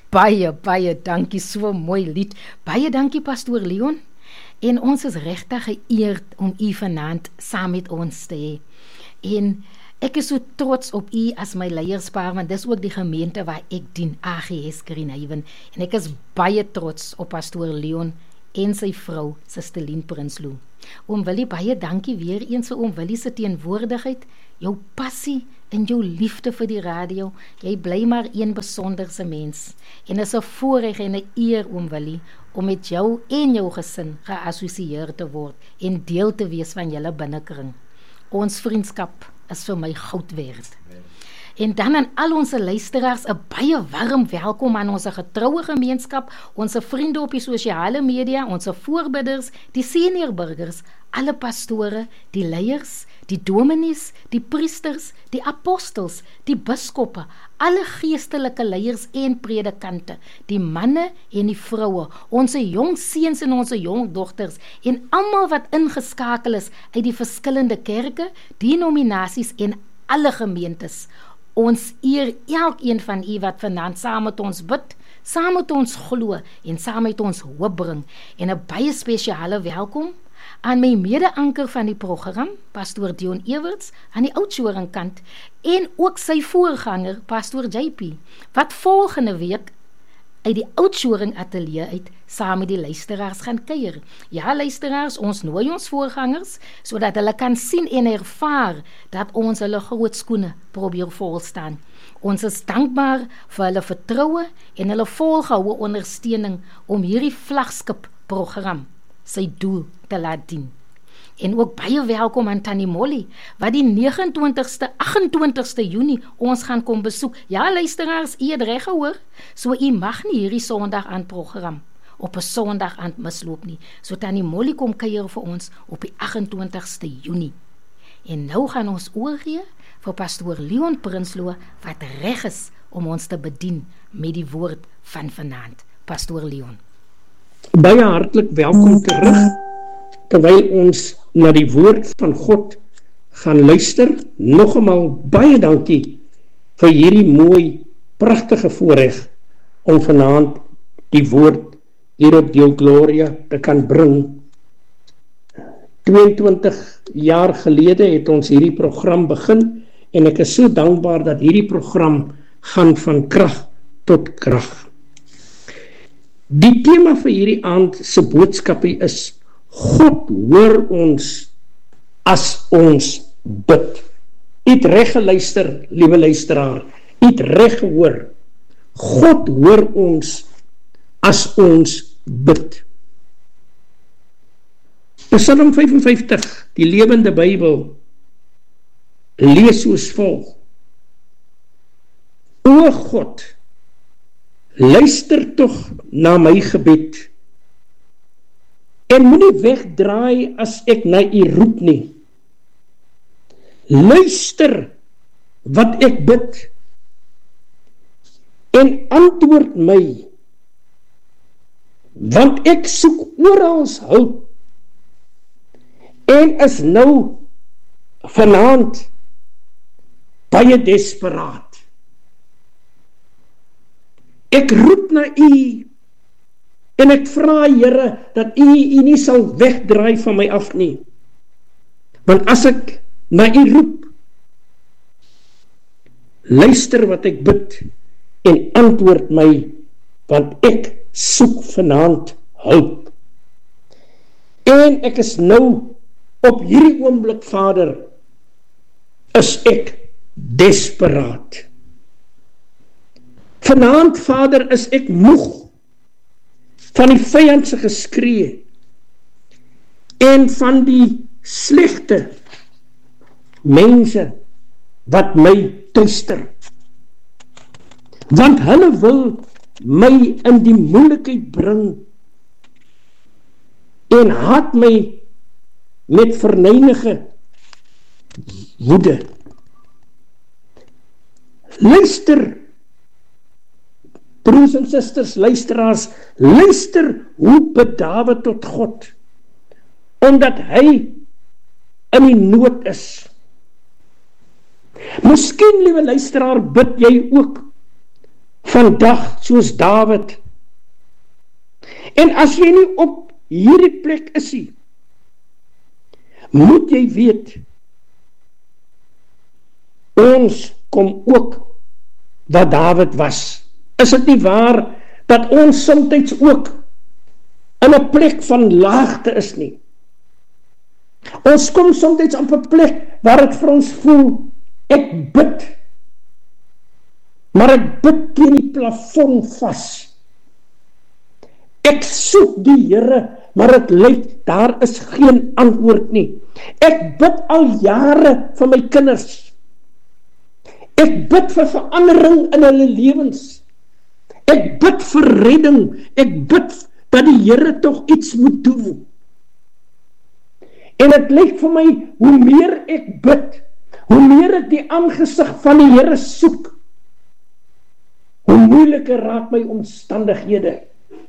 Baie dankie, so mooi lied. Baie dankie Pastoor Leon. En ons is regtig geëerd om u vanaand saam met ons te hê. En ek is so trots op u as my leierspaar, want dis ook die gemeente waar ek dien, AGS Greenhaven. En ek is baie trots op Pastoor Leon en sy vrou, Suster Lien Prinsloo. Oom Willie, baie dankie weer eens vir Oom Willie se teenwoordigheid, jou passie en jou liefde vir die radio. Jy bly maar een besonderse mens. En is 'n voorreg en 'n eer, Oom Willie, om met jou en jou gesin geassosieer te word en deel te wees van julle binnekring. Ons vriendskap is vir my goud werd. En dan aan al ons luisteraars 'n baie warm welkom aan ons getroue gemeenskap, ons vriende op die sosiale media, ons voorbidders, die senior burgers, alle pastore, die leiers, die dominees, die priesters, die apostels, die biskoppe, alle geestelike leiers en predikante, die manne en die vroue, ons jong seuns en ons jong dogters en almal wat ingeskakel is uit die verskillende kerke, denominasies en alle gemeentes. Ons eer elkeen van u wat vanaand saam met ons bid, saam met ons glo en saam met ons hoop bring. En 'n baie spesiale welkom aan my mede-anker van die program, Pastoor Dion Everts, aan die Oudtshoorn kant, en ook sy voorganger, Pastoor JP, wat volgende week uit die Oudtshoorn ateljee uit saam met die luisteraars gaan kuier. Ja, luisteraars, ons nooi ons voorgangers, sodat hulle kan sien en ervaar dat ons hulle groot skoene probeer volstaan. Ons is dankbaar vir hulle vertroue en hulle volgehoue ondersteuning om hierdie vlaggenskap program sy doel te laat dien. En ook baie welkom aan Tannie Molly, wat die 28ste Junie ons gaan kom besoek. Ja, luisteraars, u het reg gehoor, so u mag nie hierdie Sondag aan program op 'n Sondag aan misloop nie. So Tannie Molly kom kuier vir ons op die 28ste Junie. En nou gaan ons oorgee vir Pastoor Leon Prinsloo, wat reg is om ons te bedien met die woord van vanaand. Pastoor Leon. Baie hartlik welkom terug, terwyl ons na die woord van God gaan luister. Nog eenmaal baie dankie vir hierdie mooi, pragtige voorreg om vanaand die woord hier op Deo Gloria te kan bring. 22 jaar gelede het ons hierdie program begin en ek is so dankbaar dat hierdie program gaan van krag tot krag. Die tema vir hierdie aand se boodskapie is: God hoor ons as ons bid. U het reg geluister, liewe luisteraar. U het reg gehoor. God hoor ons as ons bid. Psalm 55, die Lewende Bybel, lees soos volg: O God, luister tog na my gebed en moenie wegdraai as ek na u roep nie. Luister wat ek bid en antwoord my, want ek soek oral hulp en is nou vanaand baie desperaat. Ek roep na u en ek vra, Here, dat u nie sal wegdraai van my af nie. Want as ek na u roep, luister wat ek bid en antwoord my, want ek soek vanaand hulp. En ek is nou op hierdie oomblik, Vader, is ek desperaat. Vanaand, Vader, is ek moeg van die vyandse geskree en van die slegte mense wat my tuister. Want hulle wil my in die moeilikheid bring en haat my met verneinige woede. Luister, broers en susters, luisteraars, luister hoe bid Dawid tot God, omdat hy in die nood is. Miskien, liewe luisteraar, bid jy ook vandag soos Dawid. En as jy nie op hierdie plek is nie, moet jy weet, ons kom ook wat Dawid was. Is dit nie waar dat ons soms ook in 'n plek van laagte is nie? Ons kom soms op 'n plek waar dit vir ons voel, ek bid, maar ek bid teen die plafon vas. Ek soek die Here, maar dit lyk daar is geen antwoord nie. Ek bid al jare vir my kinders. Ek bid vir verandering in hulle lewens. Ek bid vir redding. Ek bid dat die Here tog iets moet doen. En dit lyk vir my, hoe meer ek bid, hoe meer ek die aangesig van die Here soek, hoe moeiliker raak my omstandighede.